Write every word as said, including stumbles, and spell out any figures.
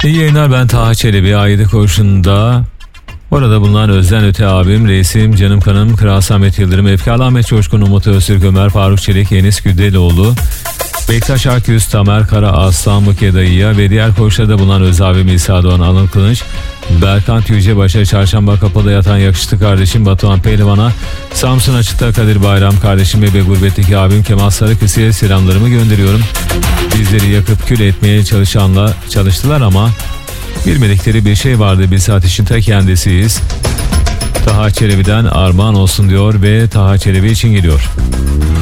İyi yayınlar, ben Taha Çelebi. Aydı Koğuşu'nda orada bulunan Özden Öte abim, reisim, canım kanım, Kral Samet Yıldırım, Efkâr Ahmet Coşkun, Umut Öztürk, Ömer Faruk Çelik, Enis Güdeloğlu, Bektaş Akyüz, Tamer Kara, Aslan Muke Dayı'ya ve diğer koğuşlarda bulunan Öz abim İsa Doğan, Alın Kılıç, Berkant Yücebaş'a, Çarşamba Kapı'da yatan yakışıklı kardeşim Batuhan Pehlivan'a, Samsun Açık'ta Kadir Bayram kardeşim ve gurbetteki abim Kemal Sarıküsü'ye selamlarımı gönderiyorum. Bizleri yakıp kül etmeye çalışanla çalıştılar ama bilmedikleri bir şey vardı. Biz ateşin ta kendisiyiz. Taha Çelebi'den armağan olsun diyor ve Taha Çelebi için geliyor.